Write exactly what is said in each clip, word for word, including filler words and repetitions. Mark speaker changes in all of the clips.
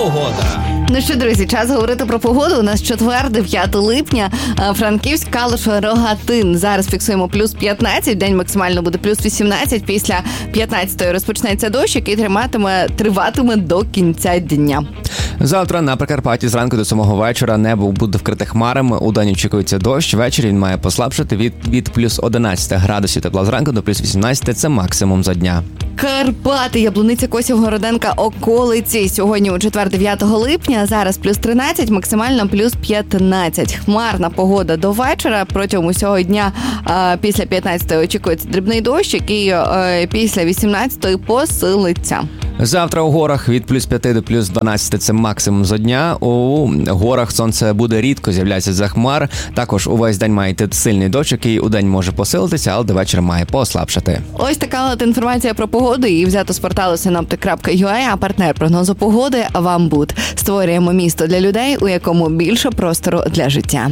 Speaker 1: Погода.
Speaker 2: Ну що, друзі, час говорити про погоду. У нас четвер, дев'яте липня, Франківськ, Калуш, Рогатин. Зараз фіксуємо плюс п'ятнадцять, день максимально буде плюс вісімнадцять. Після п'ятнадцятої розпочнеться дощ, який триматиме, триватиме до кінця дня.
Speaker 3: Завтра на Прикарпатті зранку до самого вечора небо буде вкрите хмарами. Удень очікується дощ. Ввечері він має послабшати від, від плюс одинадцять градусів тепла зранку до плюс вісімнадцять. Це максимум за дня.
Speaker 2: Карпати, Яблуниця, Косів, Городенка, околиці. Сьогодні у четвер, дев'ятого липня, зараз плюс тринадцять, максимально плюс п'ятнадцять. Хмарна погода до вечора. Протягом усього дня а, після п'ятнадцятої очікується дрібний дощ, який а, після вісімнадцятої посилиться.
Speaker 3: Завтра у горах від плюс п'яти до плюс дванадцяти – це максимум за дня. У горах сонце буде рідко з'являтися за хмар. Також увесь день має йти сильний дощ, який у день може посилитися, але до вечора має послабшати.
Speaker 2: Ось така от інформація про погоду. Її взято з порталу синоптик крапка ю а, а партнер прогнозу погоди – Вамбуд. Створюємо місто для людей, у якому більше простору для життя.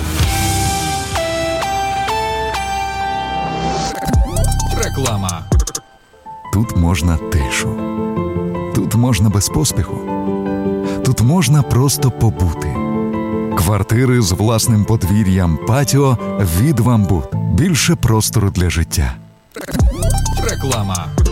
Speaker 1: Реклама.
Speaker 4: Тут можна тишу. Тут можна без поспіху. Тут можна просто побути. Квартири з власним подвір'ям, патіо від Вамбуд. Більше простору для життя.
Speaker 1: Реклама.